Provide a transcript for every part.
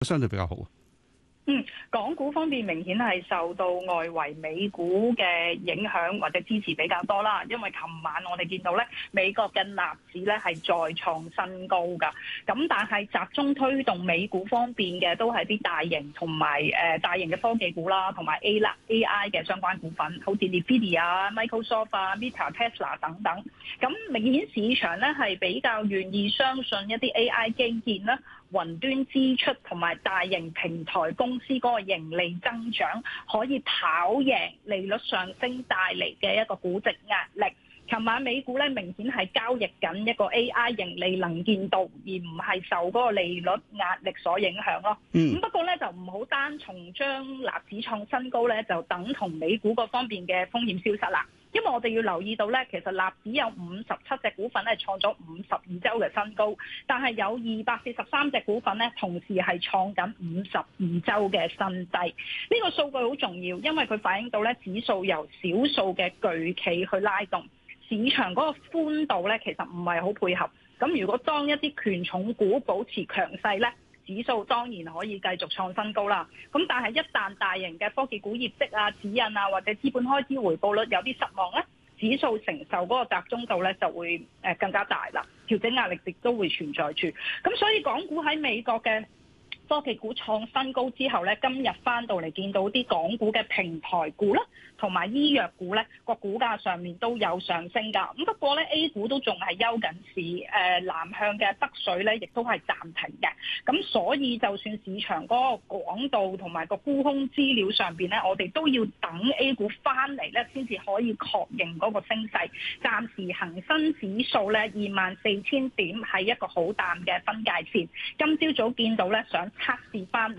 相對比較好。 港股方面明顯係受到外圍美股嘅影響或者支持比較多啦，因為琴晚我哋見到咧美國嘅納指咧係再創新高㗎，咁但係集中推動美股方面嘅都係啲大型同埋大型嘅科技股啦，同埋 AI 嘅相關股份，好似 Nvidia、Microsoft 啊、Meta、Tesla 等等，咁明顯市場咧係比較願意相信一啲 AI 基建啦、雲端支出同埋大型平台公司嗰個盈利增長可以跑贏利率上升帶嚟嘅一個估值壓力。琴晚美股咧明顯係交易緊一個 AI 盈利能見度，而唔係受嗰個利率壓力所影響咯。咁不過咧就唔好單從將納指創新高咧就等同美股嗰方面嘅風險消失啦。因為我哋要留意到咧，其實納指有57隻股份咧創咗52週嘅新高，但係有243隻股份咧同時係創緊52週嘅新低。呢個數據好重要，因為佢反映到咧指數由少數嘅巨企去拉動，市場嗰個寬度咧其實唔係好配合。咁如果當一啲權重股保持強勢咧，指數當然可以繼續創新高啦。咁但係一旦大型嘅科技股業績啊、指引啊或者資本開支回報率有啲失望咧，指數承受嗰個集中度咧就會更加大啦，調整壓力亦都會存在住。咁所以港股喺美國嘅科技股創新高之後咧，今日翻到嚟見到啲港股嘅平台股啦，同埋醫藥股咧個股價上面都有上升㗎。咁不過咧 A 股都仲係休緊市，南向嘅北水咧亦都係暫停嘅。咁所以就算市場嗰個廣度同埋個沽空資料上邊咧，我哋都要等 A 股翻嚟咧先至可以確認嗰個升勢。暫時恒生指數咧24,000點係一個好淡嘅分界線。今朝早見到咧想測試翻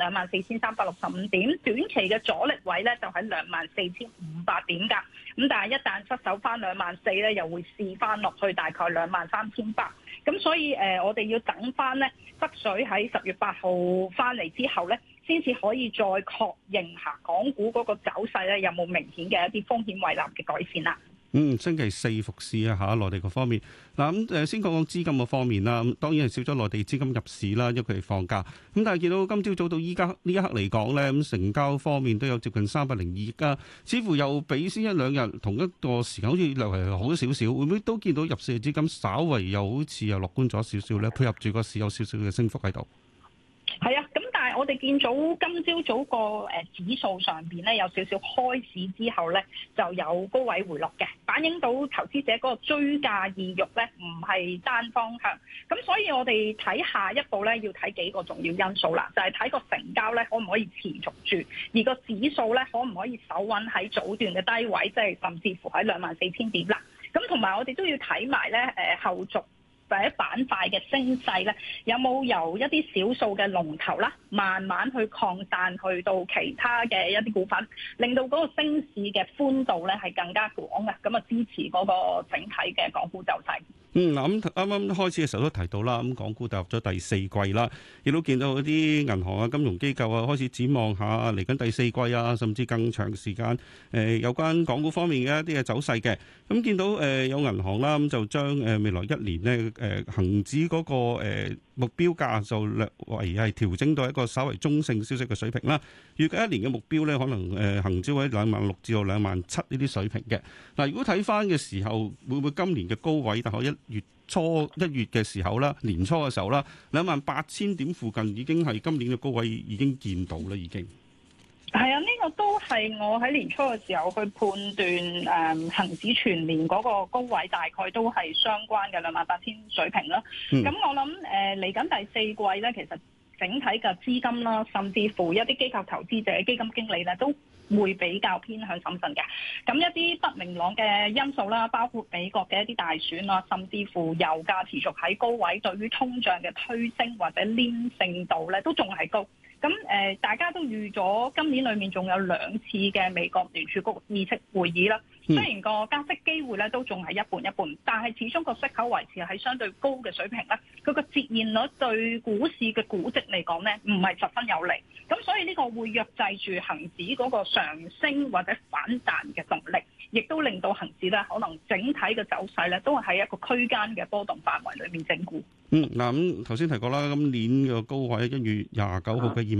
24,365點，短期嘅阻力位咧就喺24,500點㗎。咁但係一旦失守翻24,000咧，又會試翻落去大概23,800。咁所以我哋要等翻咧北水喺10月8號翻嚟之後咧，先至可以再確認下港股嗰個走勢咧有冇明顯嘅一啲風險胃納嘅改善啦。 星期四復市啊嚇，內地嗰方面嗱咁先講講資金嘅方面啦。咁當然係少咗內地資金入市啦，因為佢哋放假。咁但係見到今朝早到依家呢一刻嚟講咧，咁成交方面都有接近302億啦，似乎又比先一兩日同一個時間好似略為好少少。會唔會都見到入市嘅資金稍為又好似又樂觀咗少少咧？配合住個市有少少嘅升幅喺度。 係啊，咁但係我哋見到今朝早個指數上邊咧有少少開市之後咧就有高位回落嘅，反映到投資者嗰個追價意欲咧唔係單方向。咁所以我哋睇下一步咧要睇幾個重要因素啦，就係睇個成交咧可唔可以持續住，而個指數咧可唔可以守穩喺早段嘅低位，即係甚至乎喺24,000點啦。咁同埋我哋都要睇埋咧後續或者板塊嘅升勢咧，有冇由一啲少數嘅龍頭啦，慢慢去擴散去到其他嘅一啲股份，令到嗰個升市嘅寬度咧係更加廣嘅，咁啊支持嗰個整體嘅港股走勢。 咁啱啱開始嘅時候都提到啦，咁港股踏入咗第四季啦，亦都見到嗰啲銀行啊、金融機構啊開始展望下嚟緊第四季啊，甚至更長時間有關港股方面嘅一啲嘅走勢嘅。咁見到有銀行啦，咁就將未來一年呢恒指嗰個目標價就略為係調整到一個稍為中性消息嘅水平啦。預計一年嘅目標咧，可能恒指喺26,000至到27,000呢啲水平嘅。嗱，如果睇翻嘅時候，會唔會今年嘅高位大概1月嘅時候啦，年初嘅時候啦，28,000點附近已經係今年嘅高位，已經見到啦，已經。 係啊，呢個都係我喺年初嘅時候去判斷恆指全年嗰個高位大概都係相關嘅28,000水平啦。咁我諗嚟緊第四季咧，其實整體嘅資金啦，甚至乎一啲機構投資者、基金經理咧，都會比較偏向審慎嘅。咁一啲不明朗嘅因素啦，包括美國嘅一啲大選啦，甚至乎油價持續喺高位，對於通脹嘅推升或者黏性度咧，都仲係高。咁大家都預咗今年裏面仲有2次嘅美國聯儲局議息會議啦。 雖然個加息機會咧都仲係一半一半，但係始終個息口維持喺相對高嘅水平咧，佢個折現率對股市嘅估值嚟講咧唔係十分有利，咁所以呢個會約制住恆指嗰個上升或者反彈嘅動力，亦都令到恆指咧可能整體嘅走勢咧都係喺一個區間嘅波動範圍裏面整固。 嗱咁頭先提過啦，今年嘅高位1月29號嘅